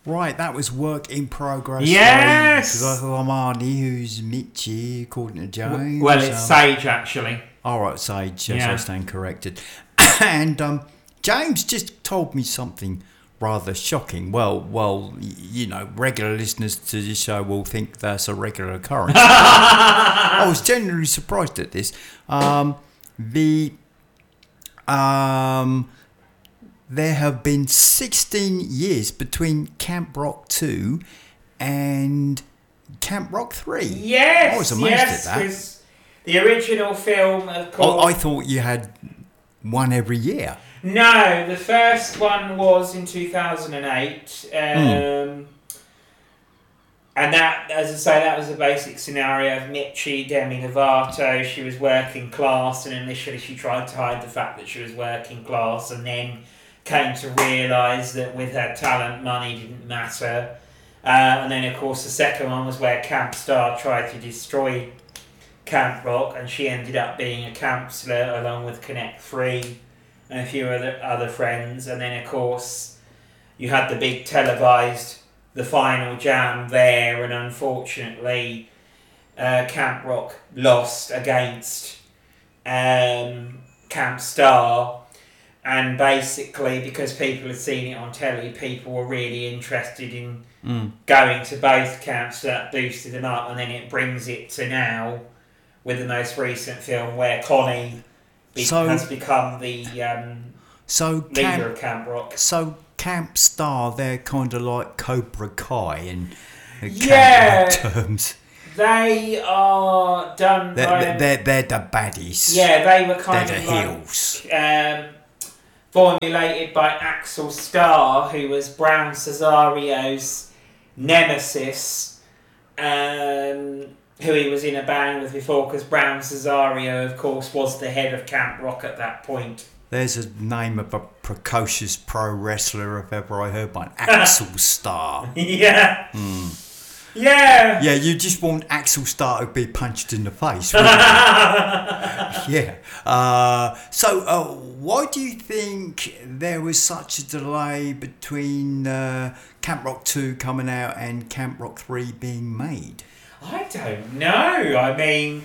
Right, that was Work in Progress. Yes! Because I thought I'm Arnie, who's Mitchy, according to James. Well, it's Sage, actually. All right, Sage, yes, Yeah. I stand corrected. And James just told me something rather shocking. Well, you know, regular listeners to this show will think that's a regular occurrence. I was genuinely surprised at this. There have been 16 years between Camp Rock 2 and Camp Rock 3. Yes, I was amazed at that. Because the original film, of course... Oh, I thought you had one every year. No, the first one was in 2008. And that, as I say, that was the basic scenario of Mitchie, Demi Lovato. She was working class, and initially she tried to hide the fact that she was working class, and then came to realise that with her talent, money didn't matter. And then, of course, the second one was where Camp Star tried to destroy Camp Rock, and she ended up being a counsellor along with Connect 3 and a few other friends. And then, of course, you had the big televised, the final jam there, and unfortunately, Camp Rock lost against Camp Star. And basically, because people had seen it on telly, people were really interested in going to both camps, so that boosted them up. And then it brings it to now, with the most recent film, where Connie has become the leader of Camp Rock. So Camp Star, they're kind of like Cobra Kai in Camp Rock terms. They are done by... They're the baddies. Yeah, they were kind they're of the like... heels. Formulated by Axel Starr, who was Brown Cesario's nemesis, who he was in a band with before, because Brown Cesario, of course, was the head of Camp Rock at that point. There's a name of a precocious pro wrestler if ever I heard one. Axel Starr. Yeah. Yeah. Yeah, you just want Axel Starr to be punched in the face, wouldn't you? Yeah. So, why do you think there was such a delay between Camp Rock 2 coming out and Camp Rock 3 being made? I don't know. I mean,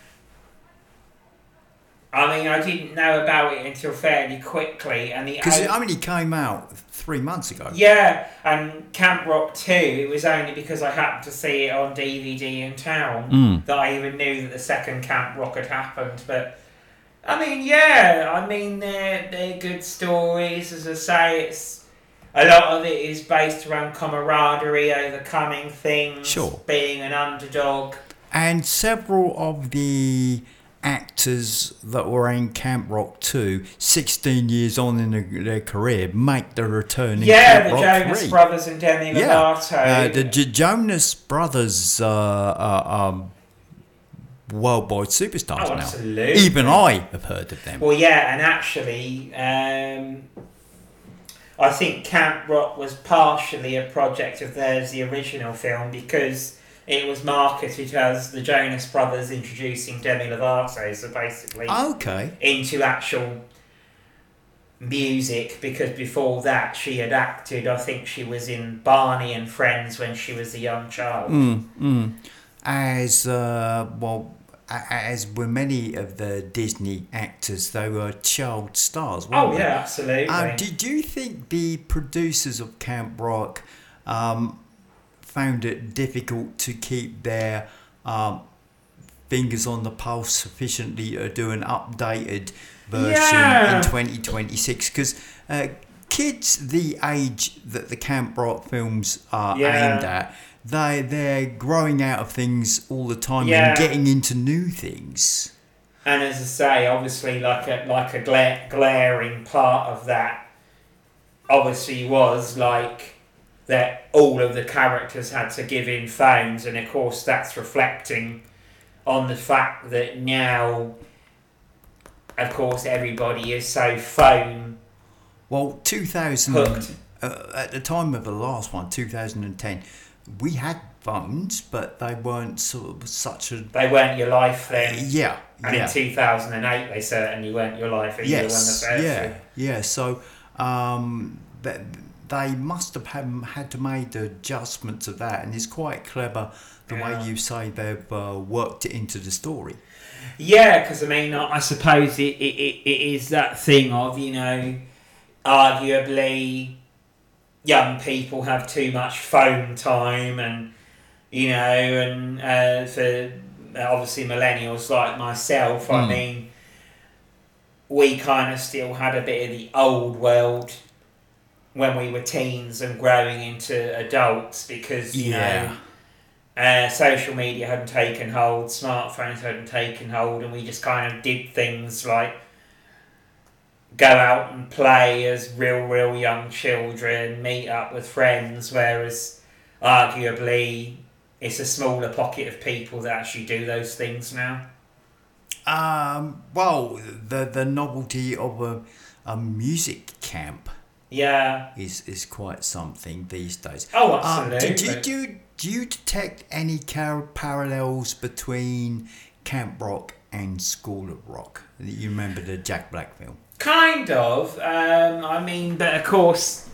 I didn't know about it until fairly quickly, and because it only came out 3 months ago. Yeah, and Camp Rock 2, it was only because I happened to see it on DVD in town that I even knew that the second Camp Rock had happened. But I mean, they're good stories. As I say, it's a lot of it is based around camaraderie, overcoming things, being an underdog, and several of the actors that were in Camp Rock 2, 16 years on in their career, make the return in Camp Rock 3. Yeah, the Jonas Brothers and Demi Lovato. The Jonas Brothers are worldwide superstars now. Absolutely. Even I have heard of them. Well, yeah, and actually, I think Camp Rock was partially a project of theirs, the original film, because it was marketed as the Jonas Brothers introducing Demi Lovato, so basically into actual music, because before that she had acted, I think she was in Barney and Friends when she was a young child. As were many of the Disney actors, they were child stars, weren't they? Oh, yeah, absolutely. Did you think the producers of Camp Rock found it difficult to keep their fingers on the pulse sufficiently to do an updated version in 2026? Because kids the age that the Camp Rock films are aimed at, they're growing out of things all the time and getting into new things. And as I say, obviously, like a glaring part of that, obviously was like that all of the characters had to give in phones, and of course that's reflecting on the fact that now, of course, everybody is so phone. Well, 2000 at the time of the last one, 2010, we had phones, but they weren't sort of such a... They weren't your life then. Yeah. And in 2008, they certainly weren't your life either when the first so they must have had to make adjustments of that, and it's quite clever the way you say they've worked it into the story. Yeah, because I mean, I suppose it is that thing of, you know, arguably young people have too much phone time, and you know, and for obviously millennials like myself, I mean, we kind of still had a bit of the old world when we were teens and growing into adults, because you know, social media hadn't taken hold, smartphones hadn't taken hold, and we just kind of did things like go out and play as real young children, meet up with friends, whereas arguably it's a smaller pocket of people that actually do those things now. Well, the novelty of a music camp is quite something these days. Oh, absolutely. Do you detect any parallels between Camp Rock and School of Rock? You remember the Jack Black film? Kind of. I mean, but of course,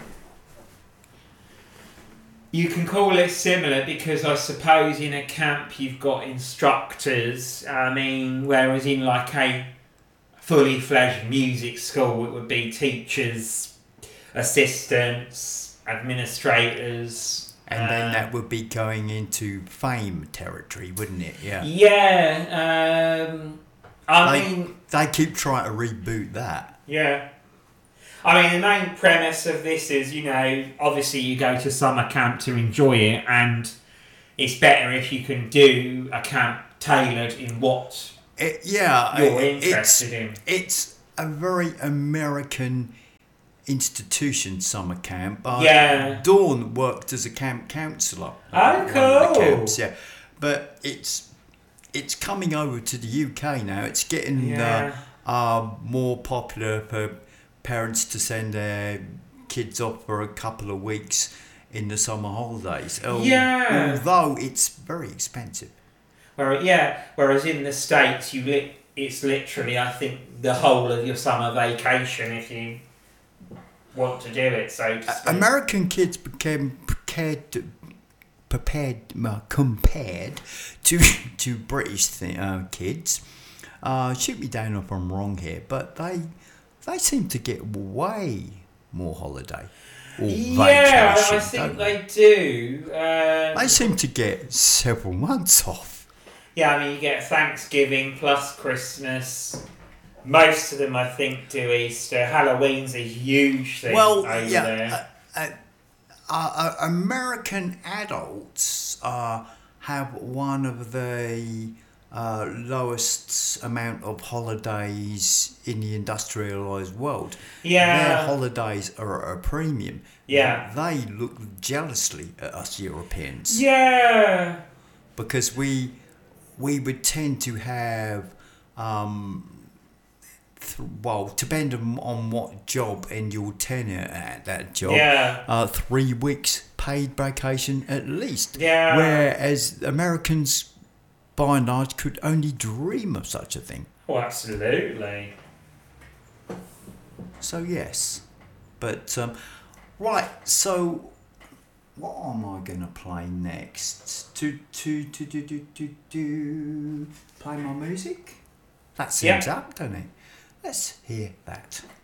you can call it similar because I suppose in a camp you've got instructors. I mean, whereas in like a fully fledged music school, it would be teachers, assistants, administrators. And then that would be going into fame territory, wouldn't it? Yeah. Yeah. I mean, they keep trying to reboot that. Yeah. I mean, the main premise of this is, you know, obviously you go to summer camp to enjoy it, and it's better if you can do a camp tailored in what you're interested in. It's a very American institution, summer camp. Dawn worked as a camp counsellor. Oh, cool. One of the camps, yeah. But it's coming over to the UK now. It's getting more popular for parents to send their kids off for a couple of weeks in the summer holidays. Although it's very expensive. Whereas in the States, it's literally, I think, the whole of your summer vacation if you want to do it. So American kids became compared to British kids. Shoot me down if I'm wrong here, but they seem to get way more holiday or vacation. I think they do. They seem to get several months off. Yeah, I mean, you get Thanksgiving plus Christmas. Most of them, I think, do Easter. Halloween's a huge thing over there. American adults have one of the lowest amount of holidays in the industrialised world. Yeah. Their holidays are at a premium. Yeah. They look jealously at us Europeans. Yeah. Because we would tend to have... depending on what job and your tenure at that job, 3 weeks paid vacation at least. Yeah. Whereas Americans, by and large, could only dream of such a thing. Oh, absolutely. So yes, but right. So what am I going to play next? To play my music. That seems up, doesn't it? Let's hear that.